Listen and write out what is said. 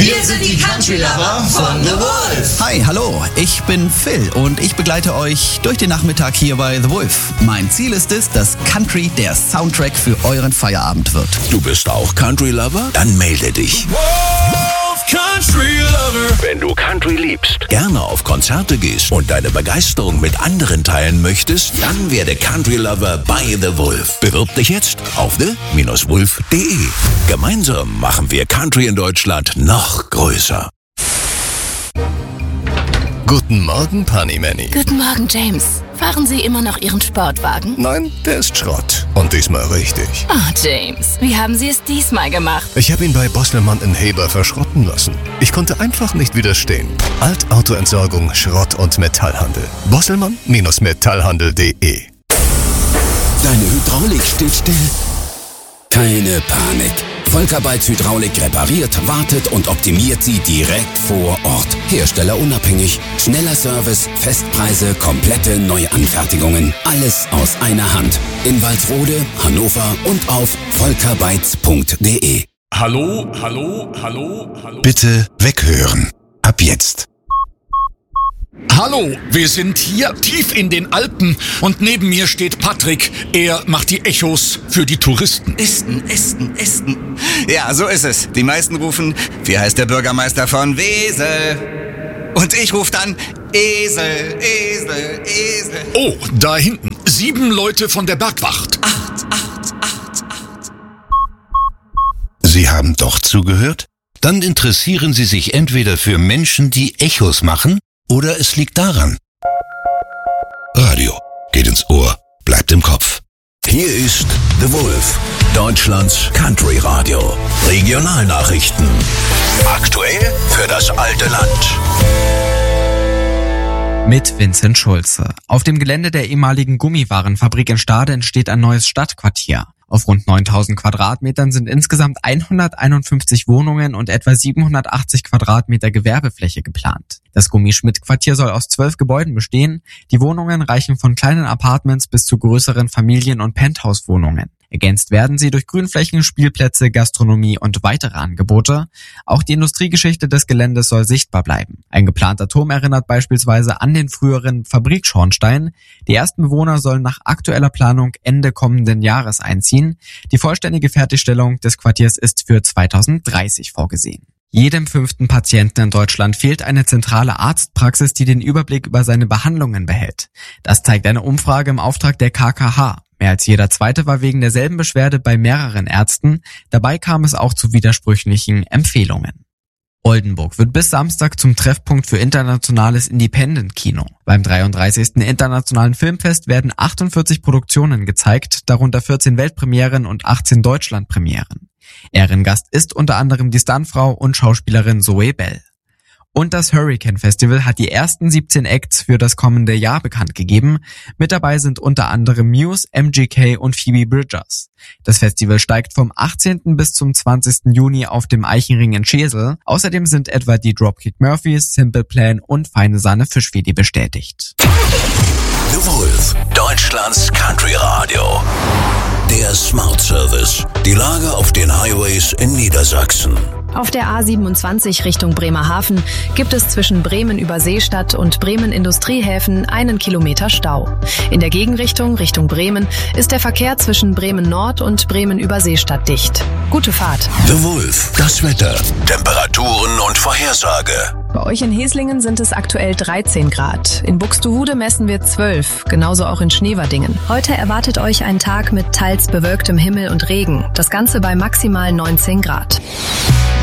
Wir sind die Country Lover von The Wolf. Hi, hallo, ich bin Phil und ich begleite euch durch den Nachmittag hier bei The Wolf. Mein Ziel ist es, dass Country der Soundtrack für euren Feierabend wird. Du bist auch Country Lover? Dann melde dich. Wolf Country Lover. Wenn du Country liebst, gerne auf Konzerte gehst und deine Begeisterung mit anderen teilen möchtest, dann werde Country Lover bei The Wolf. Bewirb dich jetzt auf the-wolf.de. Gemeinsam machen wir Country in Deutschland noch größer. Guten Morgen, Panimanny. Guten Morgen, James. Fahren Sie immer noch Ihren Sportwagen? Nein, der ist Schrott. Und diesmal richtig. Oh, James, wie haben Sie es diesmal gemacht? Ich habe ihn bei Bosselmann in Heber verschrotten lassen. Ich konnte einfach nicht widerstehen. Altautoentsorgung, Schrott- und Metallhandel. Bosselmann-metallhandel.de. Deine Hydraulik steht still? Keine Panik. Volkarbeit Hydraulik repariert, wartet und optimiert sie direkt vor Ort. Herstellerunabhängig, schneller Service, Festpreise, komplette Neuanfertigungen. Alles aus einer Hand. In Walsrode, Hannover und auf volkarbeits.de. Hallo, hallo, hallo, hallo. Bitte weghören. Ab jetzt. Hallo, wir sind hier tief in den Alpen und neben mir steht Patrick. Er macht die Echos für die Touristen. Esten. Ja, so ist es. Die meisten rufen, wie heißt der Bürgermeister von Wesel? Und ich rufe dann, Esel. Oh, da hinten. 7 Leute von der Bergwacht. 8. Sie haben doch zugehört? Dann interessieren Sie sich entweder für Menschen, die Echos machen, oder es liegt daran. Radio geht ins Ohr, bleibt im Kopf. Hier ist The Wolf, Deutschlands Country Radio. Regionalnachrichten. Aktuell für das alte Land. Mit Vincent Schulze. Auf dem Gelände der ehemaligen Gummiwarenfabrik in Stade entsteht ein neues Stadtquartier. Auf rund 9000 Quadratmetern sind insgesamt 151 Wohnungen und etwa 780 Quadratmeter Gewerbefläche geplant. Das Gummi-Schmidt-Quartier soll aus 12 Gebäuden bestehen. Die Wohnungen reichen von kleinen Apartments bis zu größeren Familien- und Penthouse-Wohnungen. Ergänzt werden sie durch Grünflächen, Spielplätze, Gastronomie und weitere Angebote. Auch die Industriegeschichte des Geländes soll sichtbar bleiben. Ein geplanter Turm erinnert beispielsweise an den früheren Fabrikschornstein. Die ersten Bewohner sollen nach aktueller Planung Ende kommenden Jahres einziehen. Die vollständige Fertigstellung des Quartiers ist für 2030 vorgesehen. Jedem 5. Patienten in Deutschland fehlt eine zentrale Arztpraxis, die den Überblick über seine Behandlungen behält. Das zeigt eine Umfrage im Auftrag der KKH. Mehr als jeder Zweite war wegen derselben Beschwerde bei mehreren Ärzten. Dabei kam es auch zu widersprüchlichen Empfehlungen. Oldenburg wird bis Samstag zum Treffpunkt für internationales Independent-Kino. Beim 33. Internationalen Filmfest werden 48 Produktionen gezeigt, darunter 14 Weltpremieren und 18 Deutschlandpremieren. Ehrengast ist unter anderem die Stuntfrau und Schauspielerin Zoe Bell. Und das Hurricane Festival hat die ersten 17 Acts für das kommende Jahr bekannt gegeben. Mit dabei sind unter anderem Muse, MGK und Phoebe Bridgers. Das Festival steigt vom 18. bis zum 20. Juni auf dem Eichenring in Schesel. Außerdem sind etwa die Dropkick Murphys, Simple Plan und Feine Sahne Fischfilet bestätigt. The Wolf, Deutschlands Country Radio. Der Smart Service. Die Lage auf den Highways in Niedersachsen. Auf der A27 Richtung Bremerhaven gibt es zwischen Bremen über Seestadt und Bremen Industriehäfen 1 Kilometer Stau. In der Gegenrichtung Richtung Bremen ist der Verkehr zwischen Bremen Nord und Bremen über Seestadt dicht. Gute Fahrt. The Wolf, das Wetter, Temperaturen und Vorhersage. Bei euch in Heslingen sind es aktuell 13 Grad. In Buxtehude messen wir 12, genauso auch in Schneverdingen. Heute erwartet euch ein Tag mit teils bewölktem Himmel und Regen. Das Ganze bei maximal 19 Grad.